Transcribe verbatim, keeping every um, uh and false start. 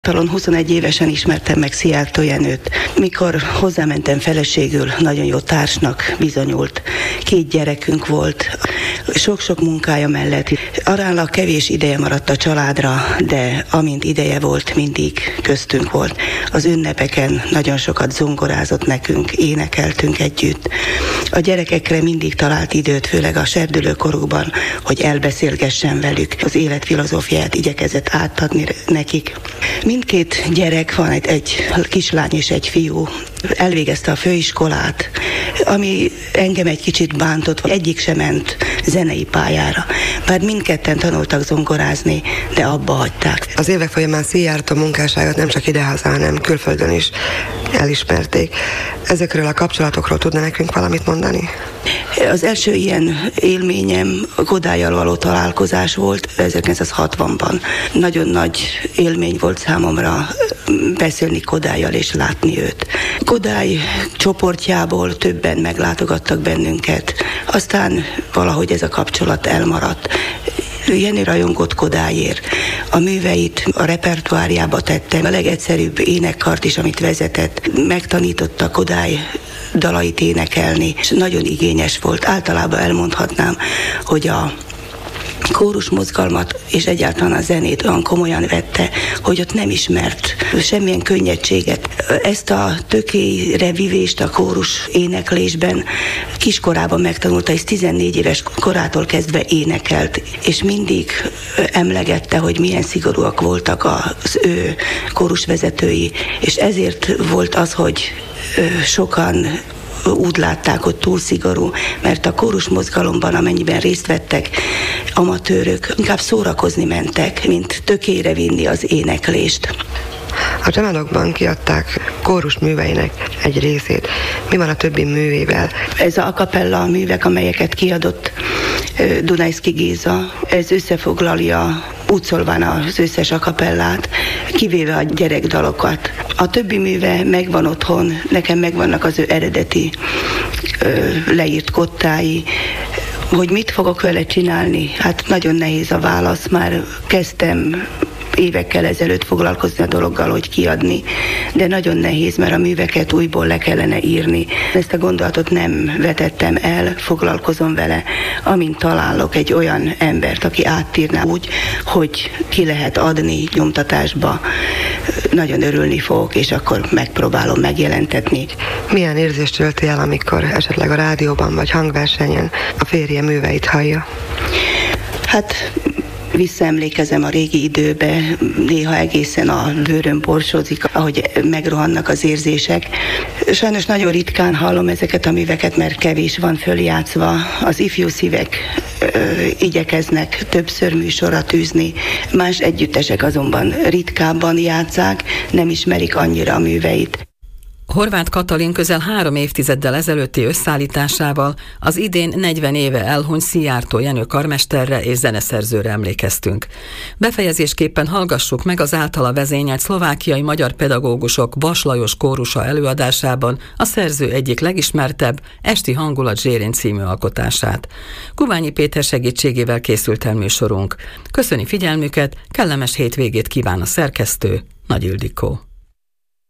Talán huszonegy évesen ismertem meg Szijjártó Jenőt. Mikor hozzámentem feleségül, nagyon jó társnak bizonyult. Két gyerekünk volt, sok-sok munkája mellett. Aránylag kevés ideje maradt a családra, de amint ideje volt, mindig köztünk volt. Az ünnepeken nagyon sokat zongorázott nekünk, énekeltünk együtt. A gyerekekre mindig talált időt, főleg a serdülőkorukban, hogy elbeszélgessen velük. Az életfilozófiáját igyekezett átadni nekik. Mindkét gyerek van, egy, egy kislány és egy fiú. Elvégezte a főiskolát, ami engem egy kicsit bántott, egyik sem ment zenei pályára. Bár mindketten tanultak zongorázni, de abba hagyták. Az évek folyamán Szijjártó munkásságot nem csak idehaza, hanem külföldön is elismerték. Ezekről a kapcsolatokról tudna nekünk valamit mondani? Az első ilyen élményem a Kodállyal való találkozás volt ezerkilencszázhatvanban. Nagyon nagy élmény volt számomra beszélni Kodállyal és látni őt. Kodály csoportjából többen meglátogattak bennünket, aztán valahogy ez a kapcsolat elmaradt. Jenő rajongott Kodályért. A műveit a repertoárjába tette. A legegyszerűbb énekkart is, amit vezetett, megtanította Kodály dalait énekelni, és nagyon igényes volt. Általában elmondhatnám, hogy a kórus mozgalmat és egyáltalán a zenét olyan komolyan vette, hogy ott nem ismert semmilyen könnyedséget. Ezt a tökélyre vivést a kórus éneklésben kiskorában megtanulta, és tizennégy éves korától kezdve énekelt, és mindig emlegette, hogy milyen szigorúak voltak az ő kórusvezetői, és ezért volt az, hogy sokan úgy látták, hogy túl szigorú, mert a kórus mozgalomban, amennyiben részt vettek amatőrök, inkább szórakozni mentek, mint tökélyre vinni az éneklést. A Csemadokban kiadták kórus műveinek egy részét. Mi van a többi művével? Ez a capella művek, amelyeket kiadott Dunajszky Géza, ez összefoglalja úgy szólván az összes a capellát, kivéve a gyerekdalokat. A többi műve megvan otthon, nekem megvannak az ő eredeti leírt kottái. Hogy mit fogok vele csinálni? Hát nagyon nehéz a válasz, már kezdtem évekkel ezelőtt foglalkozni a dologgal, hogy kiadni, de nagyon nehéz, mert a műveket újból le kellene írni. Ezt a gondolatot nem vetettem el, foglalkozom vele, amint találok egy olyan embert, aki átírná úgy, hogy ki lehet adni nyomtatásba, nagyon örülni fogok, és akkor megpróbálom megjelentetni. Milyen érzést tölti el, amikor esetleg a rádióban vagy hangversenyen a férje műveit hallja? Hát visszaemlékezem a régi időbe, néha egészen a bőröm borsózik, ahogy megrohannak az érzések. Sajnos nagyon ritkán hallom ezeket a műveket, mert kevés van följátszva. Az ifjú szívek ö, igyekeznek többször műsorra tűzni, más együttesek azonban ritkábban játsszák, nem ismerik annyira a műveit. Horváth Katalin közel három évtizeddel ezelőtti összeállításával az idén negyven éve elhunyt Szijjártó Jenő karmesterre és zeneszerzőre emlékeztünk. Befejezésképpen hallgassuk meg az általa vezényelt szlovákiai magyar pedagógusok Vas Lajos kórusa előadásában a szerző egyik legismertebb Esti hangulat Zsérén című alkotását. Kuványi Péter segítségével készült el műsorunk. Köszöni figyelmüket, kellemes hétvégét kíván a szerkesztő, Nagy Ildikó.